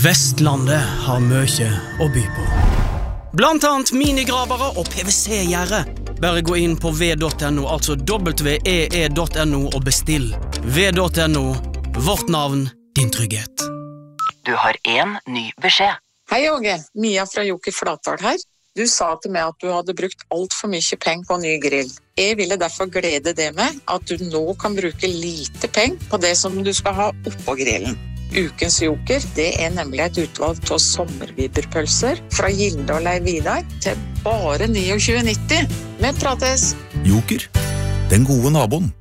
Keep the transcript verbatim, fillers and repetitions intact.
Vestlandet har mye å by på. Blant annet minigravere og P V C-gjerde. Bare gå inn på v punktum no, altså w e e punktum no og bestill. v punktum no, vårt navn, din trygghet. Du har en ny beskjed. Hei Åge, Mia fra Joker Flatdal her. Du sa til meg at du hadde brukt alt for mye penger på ny grill. Jeg ville derfor glede det med at du nå kan bruke lite penger på det som du skal ha oppå grillen. Ukens Joker, det er nemlig et utvalg av sommerviberpølser fra Gilde og Leiv Vidar til bare tjueni nitti. Vi prates! Joker, den gode naboen.